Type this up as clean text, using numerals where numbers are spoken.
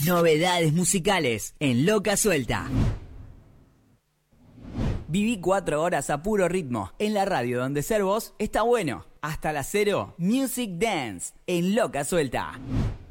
Novedades musicales en Loca Suelta. Viví 4 horas a puro ritmo en la radio donde ser vos está bueno. Hasta las 0, Music Dance en Loca Suelta.